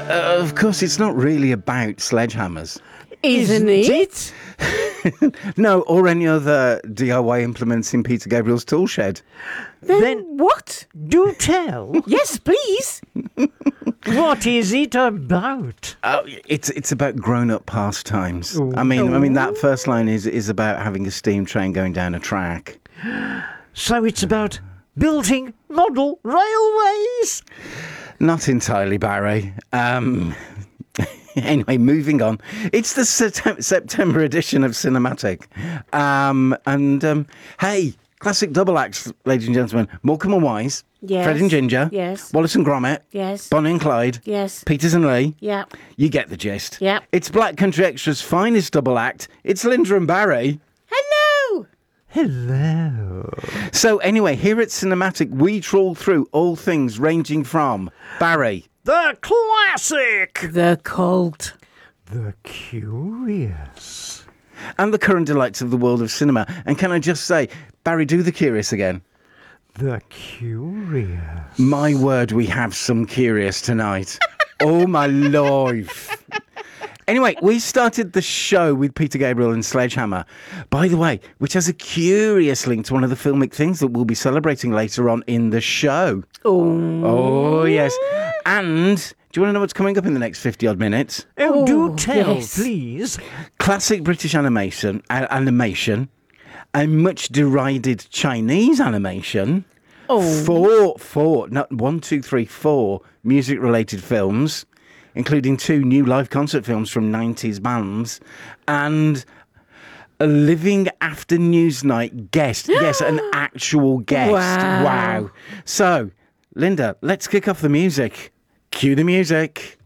Of course, it's not really about sledgehammers. Isn't it? No, or any other DIY implements in Peter Gabriel's tool shed. Then what? Do tell. Yes, please. What is it about? It's about grown-up pastimes. I mean that first line is about having a steam train going down a track. So it's about building model railways? Not entirely, Barry. Anyway, moving on. It's the September edition of Cinematic. Hey, classic double acts, ladies and gentlemen. Morecambe and Wise. Yes. Fred and Ginger. Yes. Wallace and Gromit. Yes. Bonnie and Clyde. Yes. Peters and Lee. Yeah. You get the gist. Yeah. It's Black Country Extra's finest double act. It's Linda and Barry. Hello. Hello. So anyway, here at Cinematic, we trawl through all things ranging from Barry. The classic. The cult. The curious. And the current delights of the world of cinema. And can I just say, Barry, do the curious again. The curious. My word, we have some curious tonight. Oh, my life. Anyway, we started the show with Peter Gabriel and Sledgehammer, by the way, which has a curious link to one of the filmic things that we'll be celebrating later on in the show. Oh, yes. And do you want to know what's coming up in the next 50-odd minutes? Oh, do tell, yes. please. Classic British animation, a much derided Chinese animation, four music-related films, including 2 new live concert films from 90s bands, and a Living After Newsnight guest. Yes, an actual guest. Wow. So, Linda, let's kick off the music. Cue the music.